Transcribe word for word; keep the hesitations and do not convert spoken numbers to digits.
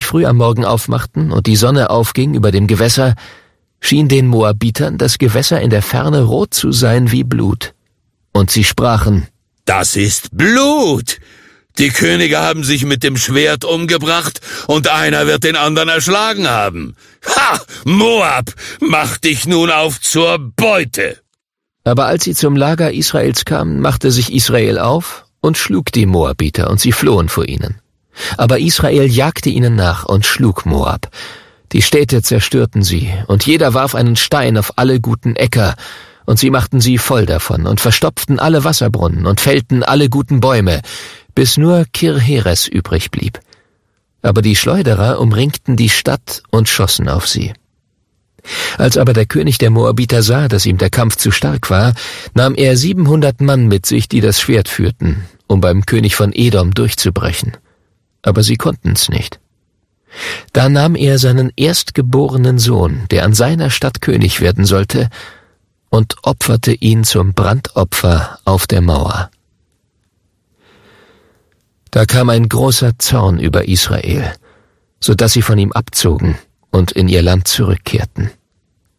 früh am Morgen aufmachten und die Sonne aufging über dem Gewässer, schien den Moabitern das Gewässer in der Ferne rot zu sein wie Blut. Und sie sprachen: »Das ist Blut! Die Könige haben sich mit dem Schwert umgebracht, und einer wird den anderen erschlagen haben. Ha! Moab, mach dich nun auf zur Beute!« Aber als sie zum Lager Israels kamen, machte sich Israel auf und schlug die Moabiter, und sie flohen vor ihnen. Aber Israel jagte ihnen nach und schlug Moab. Die Städte zerstörten sie, und jeder warf einen Stein auf alle guten Äcker, und sie machten sie voll davon und verstopften alle Wasserbrunnen und fällten alle guten Bäume, bis nur Kirheres übrig blieb. Aber die Schleuderer umringten die Stadt und schossen auf sie. Als aber der König der Moabiter sah, dass ihm der Kampf zu stark war, nahm er siebenhundert Mann mit sich, die das Schwert führten, um beim König von Edom durchzubrechen. Aber sie konnten's nicht. Da nahm er seinen erstgeborenen Sohn, der an seiner Stadt König werden sollte, und opferte ihn zum Brandopfer auf der Mauer. Da kam ein großer Zorn über Israel, so dass sie von ihm abzogen und in ihr Land zurückkehrten.